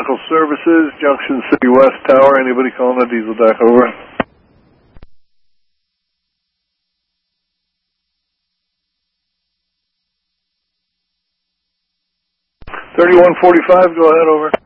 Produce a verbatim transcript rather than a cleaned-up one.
Medical Services, Junction City West Tower. Anybody calling a diesel dock? Over. thirty-one forty-five, go ahead, over.